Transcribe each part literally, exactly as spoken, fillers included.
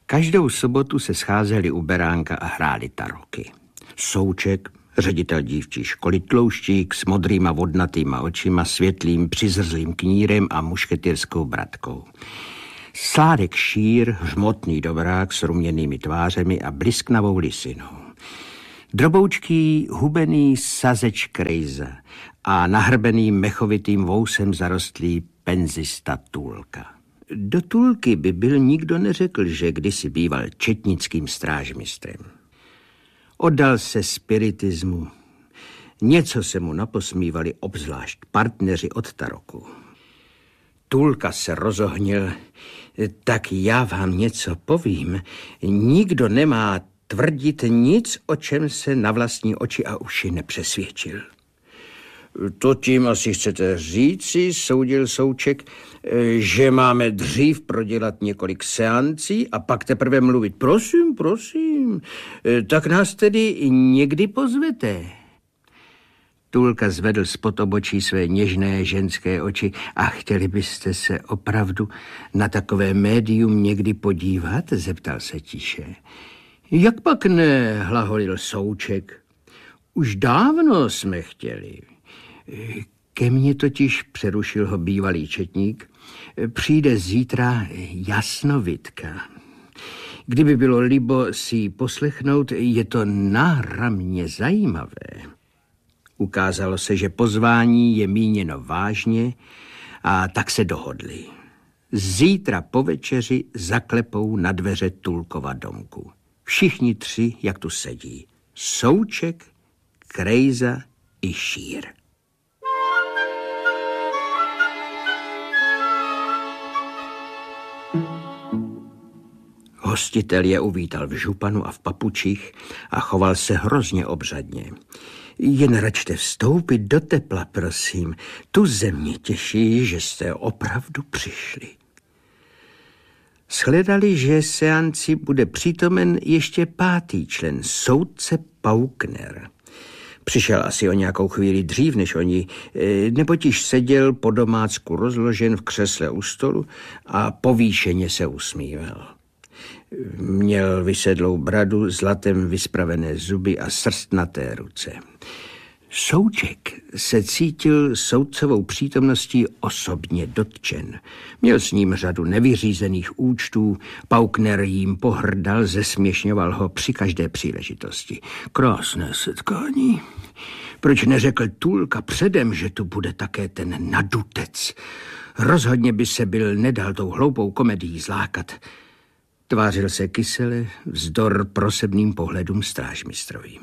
Každou sobotu se scházeli u beránka a hráli taroky. Souček, ředitel dívčí školy, tlouštík s modrýma vodnatýma očima, světlým přizrzlým knírem a mušketýrskou bratkou. Sládek Šír, hřmotný dobrák s ruměnými tvářemi a blisknavou lisinou. Droboučký, hubený sazeč Krejza a nahrbený mechovitým vousem zarostlý penzista Tulka. Do Tulky by byl nikdo neřekl, že kdysi býval četnickým strážmistrem. Oddal se spiritismu. Něco se mu naposmívali obzvlášť partneři od taroku. Tulka se rozohnil, tak já vám něco povím. Nikdo nemá tvrdit nic, o čem se na vlastní oči a uši nepřesvědčil. To tím asi chcete říci, soudil Souček, že máme dřív prodělat několik seancí a pak teprve mluvit. Prosím, prosím, tak nás tedy někdy pozvete. Tulka zvedl spod obočí své něžné ženské oči. A chtěli byste se opravdu na takové médium někdy podívat? Zeptal se tiše. Jak pak ne, hlaholil Souček. Už dávno jsme chtěli. Ke mně totiž, přerušil ho bývalý četník, přijde zítra jasnovidka. Kdyby bylo libo si ji poslechnout, je to náramně zajímavé. Ukázalo se, že pozvání je míněno vážně a tak se dohodli. Zítra po večeři zaklepou na dveře Tulkova domku. Všichni tři, jak tu sedí. Souček, Krejza i Šír. Hostitel je uvítal v županu a v papučích a choval se hrozně obřadně. Jen račte vstoupit do tepla, prosím. Tu ze mě těší, že jste opravdu přišli. Shledali, že seanci bude přítomen ještě pátý člen, soudce Paukner. Přišel asi o nějakou chvíli dřív než oni, neboť již seděl po domácku rozložen v křesle u stolu a povýšeně se usmíval. Měl vysedlou bradu, zlatem vyspravené zuby a srstnaté ruce. Souček se cítil soudcovou přítomností osobně dotčen. Měl s ním řadu nevyřízených účtů, Paukner jim pohrdal, zesměšňoval ho při každé příležitosti. Krásné setkání. Proč neřekl Tulka předem, že tu bude také ten nadutec? Rozhodně by se byl nedal tou hloupou komedií zlákat. Tvářil se kysele, vzdor prosebným pohledům strážmistrovým.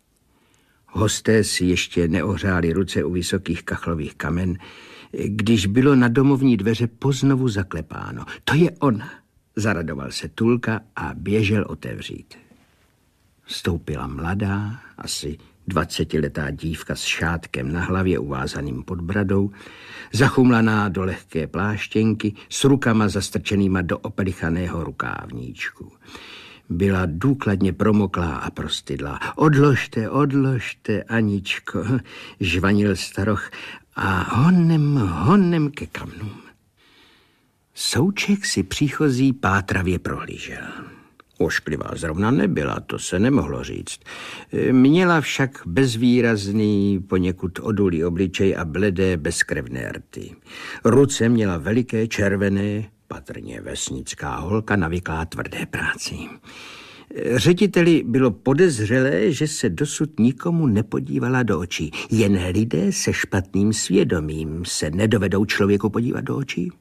Hosté si ještě neohřáli ruce u vysokých kachlových kamen, když bylo na domovní dveře poznovu zaklepáno. To je ona, zaradoval se Tulka a běžel otevřít. Vstoupila mladá, asi dvacetiletá dívka s šátkem na hlavě uvázaným pod bradou, zachumlaná do lehké pláštěnky s rukama zastrčenýma do opelichaného rukávníčku. Byla důkladně promoklá a prostydlá. Odložte, odložte, Aničko, žvanil staroch a honem, honem ke kamnům. Souček si příchozí pátravě prohlížel. Ošklivá zrovna nebyla, to se nemohlo říct. Měla však bezvýrazný, poněkud odulý obličej a bledé, bezkrevné rty. Ruce měla veliké, červené, patrně vesnická holka, navyklá tvrdé práci. Řediteli bylo podezřelé, že se dosud nikomu nepodívala do očí. Jen lidé se špatným svědomím se nedovedou člověku podívat do očí.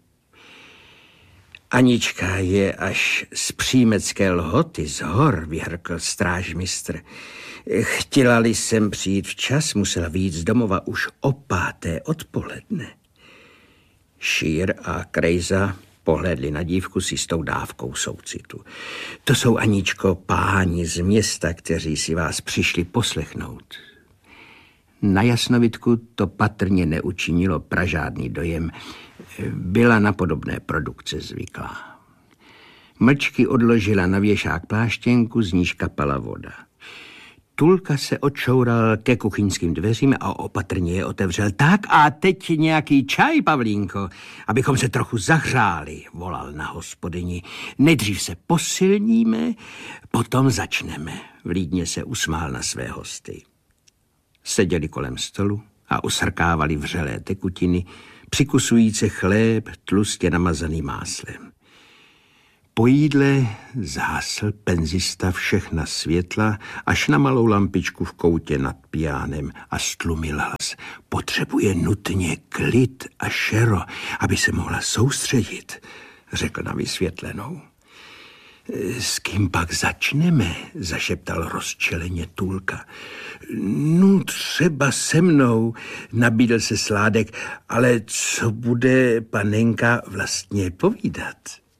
Anička je až z přímecké Lhoty z hor, vyhrkl strážmistr. Chtěla-li jsem přijít včas, musela vyjít z domova už o páté odpoledne. Šír a Krejza pohlédli na dívku s jistou dávkou soucitu. To jsou, Aničko, páni z města, kteří si vás přišli poslechnout. Na jasnovidku to patrně neučinilo pražádný dojem. Byla na podobné produkce zvyklá. Mlčky odložila na věšák pláštěnku, z níž kapala voda. Tulka se odšoural ke kuchyňským dveřím a opatrně je otevřel. Tak a teď nějaký čaj, Pavlínko, abychom se trochu zahřáli, volal na hospodyni. Nejdřív se posilníme, potom začneme. Vlídně se usmál na své hosty. Seděli kolem stolu a usrkávali vřelé tekutiny, přikusujíce chléb tlustě namazaný máslem. Po jídle zhasl penzista všechna světla až na malou lampičku v koutě nad pijánem a stlumil hlas. Potřebuje nutně klid a šero, aby se mohla soustředit, řekl na vysvětlenou. S kým pak začneme, zašeptal rozčeleně Tulka. No třeba se mnou, nabídl se Sládek, ale co bude panenka vlastně povídat?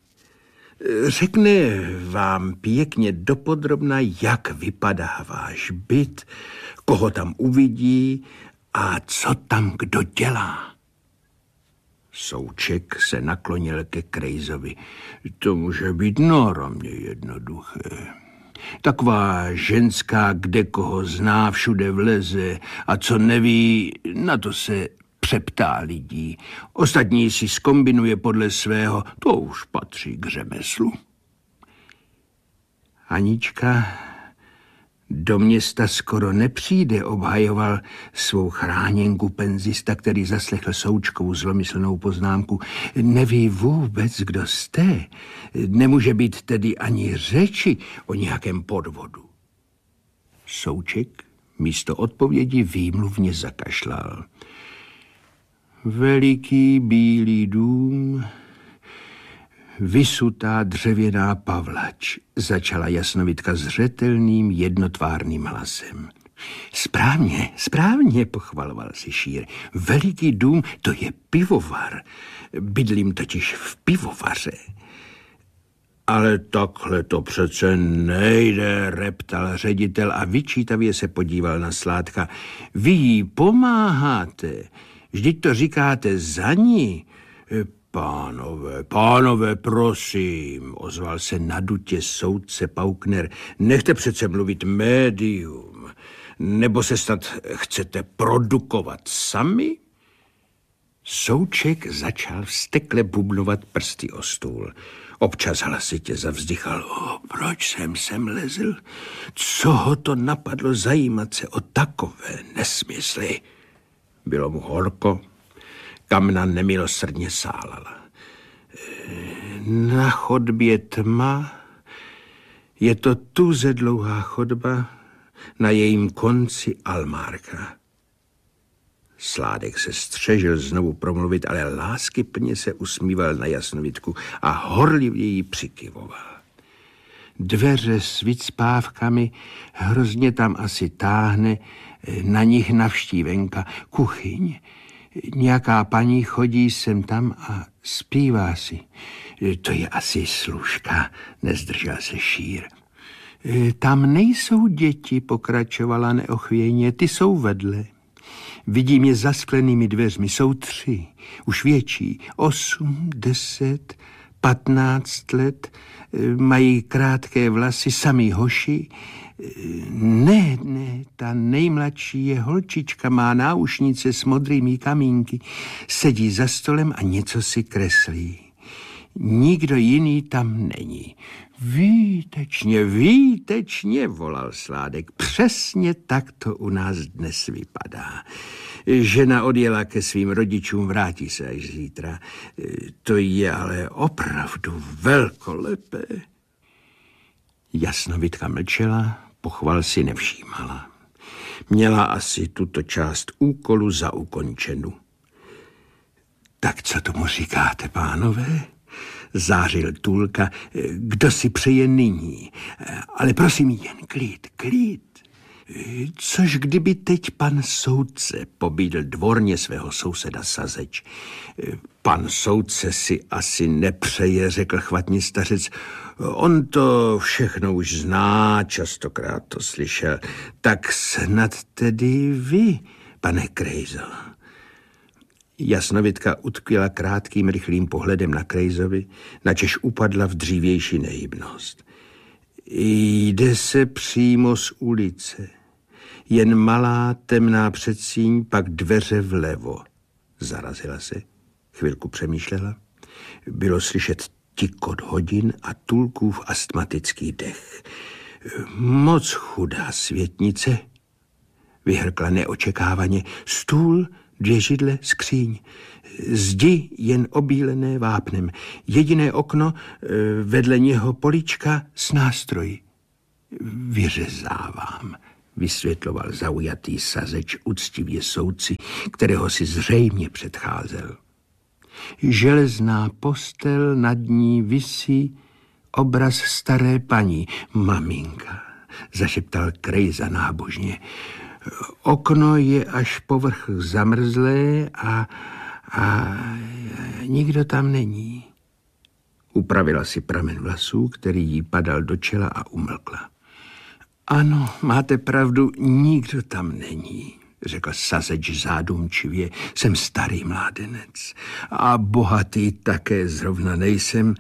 Řekne vám pěkně dopodrobna, jak vypadá váš byt, koho tam uvidí a co tam kdo dělá. Souček se naklonil ke Krejzovi. To může být náramně jednoduché. Taková ženská, kde koho zná, všude vleze a co neví, na to se přeptá lidí. Ostatní si zkombinuje podle svého, to už patří k řemeslu. Anička do města skoro nepřijde, obhajoval svou chráněnku penzista, který zaslechl Součkovu zlomyslnou poznámku. Neví vůbec, kdo jste. Nemůže být tedy ani řeči o nějakém podvodu. Souček místo odpovědi výmluvně zakašlal. Veliký bílý dům, vysutá dřevěná pavlač, začala Jasnovidka zřetelným jednotvárným hlasem. Správně, správně, pochvaloval si Šír. Veliký dům, to je pivovar. Bydlím totiž v pivovaře. Ale takhle to přece nejde, reptal ředitel a vyčítavě se podíval na Sládka. Vy jí pomáháte. Vždyť to říkáte za ní. Pánové, pánové, prosím, ozval se nadutě soudce Paukner. Nechte přece mluvit médium. Nebo se snad chcete produkovat sami? Souček začal vztekle bubnovat prsty o stůl. Občas hlasitě zavzdychal. O, proč jsem sem lezl? Co ho to napadlo zajímat se o takové nesmysly? Bylo mu horko, kamna nemilosrdně sálala. Na chodbě tma, je to tuze dlouhá chodba, na jejím konci almárka. Sládek se střežil znovu promluvit, ale láskyplně se usmíval na Jasnovidku a horlivě jí přikyvoval. Dveře s vycpávkami, hrozně tam asi táhne, na nich navštívenka, kuchyň. Nějaká paní chodí sem tam a zpívá si. To je asi služka, nezdržel se Šír. Tam nejsou děti, pokračovala neochvějně, ty jsou vedle. Vidím je za sklenými dveřmi, jsou tři, už větší, osm, deset, patnáct let, mají krátké vlasy, sami hoši. Ne, ne, ta nejmladší je holčička, má náušnice s modrými kamínky, sedí za stolem a něco si kreslí. Nikdo jiný tam není. Výtečně, výtečně, volal Sládek. Přesně tak to u nás dnes vypadá. Žena odjela ke svým rodičům, vrátí se až zítra. To je ale opravdu velkolepé. Jasnovidka mlčela, pochval si nevšímala. Měla asi tuto část úkolu za ukončenu. Tak co tomu říkáte, pánové? Zářil Tulka. Kdo si přeje nyní? Ale prosím, jen klid, klid. Což kdyby teď pan soudce, pobídl dvorně svého souseda Sazeč. Pan soudce si asi nepřeje, řekl chvatně stařec. On to všechno už zná, častokrát to slyšel. Tak snad tedy vy, pane Krejzo. Jasnovidka utkvěla krátkým rychlým pohledem na Krejzovi, načež upadla v dřívější nehybnost. Jde se přímo z ulice. Jen malá temná předsíň, pak dveře vlevo. Zarazila se, chvilku přemýšlela. Bylo slyšet tikot hodin a Tulkův astmatický dech. Moc chudá světnice, vyhrkla neočekávaně. Stůl, dvě židle, skříň. Zdi jen obílené vápnem. Jediné okno, vedle něho polička s nástroji. Vyřezávám, vysvětloval zaujatý sazeč úctivě soudci, kterého si zřejmě předcházel. Železná postel, nad ní visí obraz staré paní. Maminka, zašeptal Krejza nábožně. Okno je až povrch zamrzlé a, a nikdo tam není. Upravila si pramen vlasů, který jí padal do čela a umlkla. Ano, máte pravdu, nikdo tam není, řekl sazeč zádumčivě. Jsem starý mládenec a bohatý také zrovna nejsem.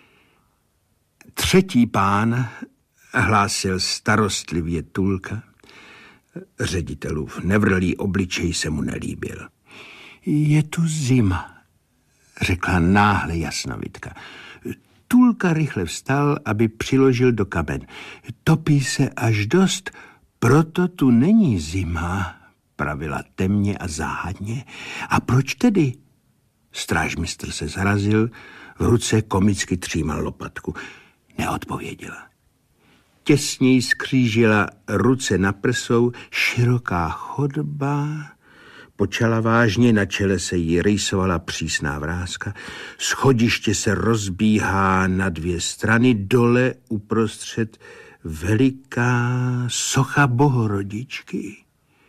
Třetí pán, hlásil starostlivě Tulka. Ředitelův nevrlý obličej se mu nelíbil. Je tu zima, řekla náhle Jasnovidka. Tulka rychle vstal, aby přiložil do kamen. Topí se až dost, proto tu není zima, pravila temně a záhadně. A proč tedy? Strážmistr se zarazil, v ruce komicky třímal lopatku. Neodpověděla. Těsněji skřížila ruce na prsou, široká chodba. Počala vážně, na čele se jí rýsovala přísná vrázka. Schodiště se rozbíhá na dvě strany, dole uprostřed veliká socha Bohorodičky.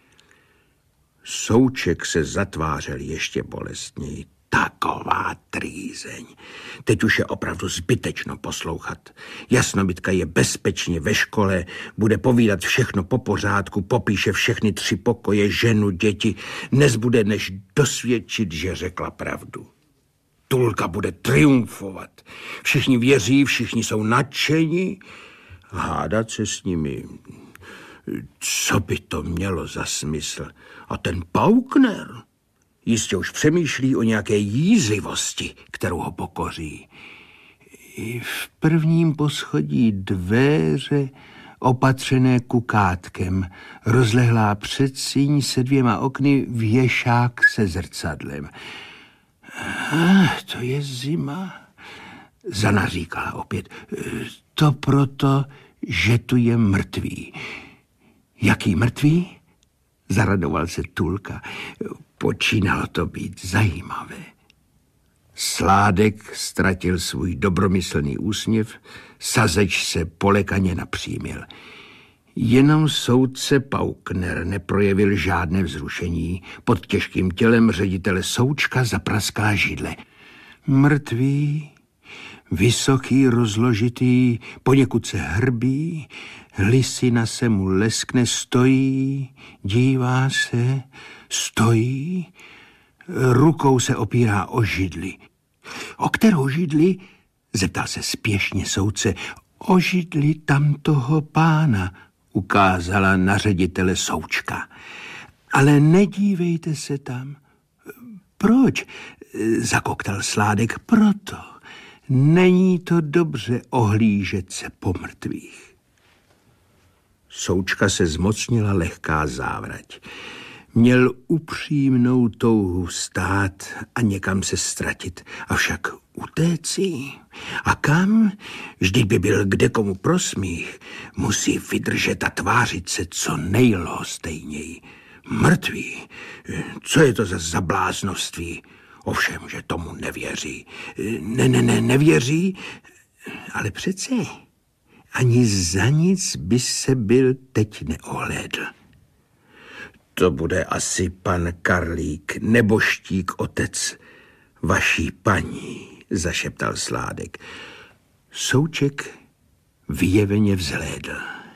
Souček se zatvářel ještě bolestněji. Taková trýzeň. Teď už je opravdu zbytečno poslouchat. Jasnovidka je bezpečně ve škole, bude povídat všechno po pořádku, popíše všechny tři pokoje, ženu, děti. Nezbude než dosvědčit, že řekla pravdu. Tulka bude triumfovat. Všichni věří, všichni jsou nadšeni. Hádat se s nimi, co by to mělo za smysl? A ten Paukner jistě už přemýšlí o nějaké jízlivosti, kterou ho pokoří. I v prvním poschodí dveře opatřené kukátkem, rozlehlá předsíň se dvěma okny, věšák se zrcadlem. Ah, to je zima, zanaříkala opět. To proto, že tu je mrtvý. Jaký mrtvý? Zaradoval se Tulka. Počínalo to být zajímavé. Sládek ztratil svůj dobromyslný úsměv, sazeč se polekaně napřímil. Jenom soudce Paukner neprojevil žádné vzrušení. Pod těžkým tělem ředitele Součka zapraská židle. Mrtvý, vysoký, rozložitý, poněkud se hrbí, hlisina se mu leskne, stojí, dívá se, stojí, rukou se opírá o židli. O kterou židli? Zeptal se spěšně soudce. O židli tamtoho pána, ukázala na ředitele Součka. Ale nedívejte se tam. Proč? Zakoktal Sládek. Proto. Není to dobře ohlížet se po mrtvých. Součka se zmocnila lehká závrať. Měl upřímnou touhu vstát a někam se ztratit, avšak utéci. A kam? Vždyť by byl kde komu prosmích. Musí vydržet a tvářit se co nejlhostejněji. Mrtvý? Co je to za zabláznovství? Ovšem, že tomu nevěří. Ne, ne, ne, nevěří, ale přece ani za nic by se byl teď neohlédl. To bude asi pan Karlík, neboštík otec vaší paní, zašeptal Sládek. Souček vyjeveně vzhlédl.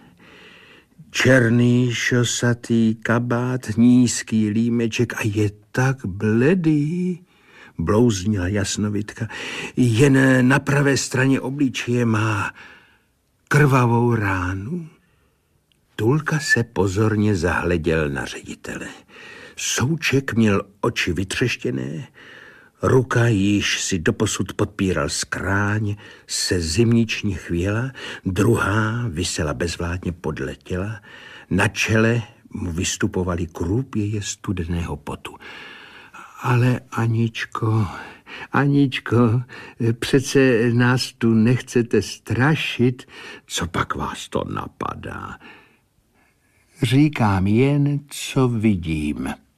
Černý šosatý kabát, nízký límeček a je tak bledý, blouznila Jasnovidka. Jen na pravé straně obličeje má krvavou ránu. Tulka se pozorně zahleděl na ředitele. Souček měl oči vytřeštěné, ruka, již si doposud podpíral skráň, se zimničně chvěla, druhá visela bezvládně podle těla, na čele mu vystupovaly krůpěje studeného potu. Ale Aničko, Aničko, přece nás tu nechcete strašit, co pak vás to napadá? Říkám jen, co vidím.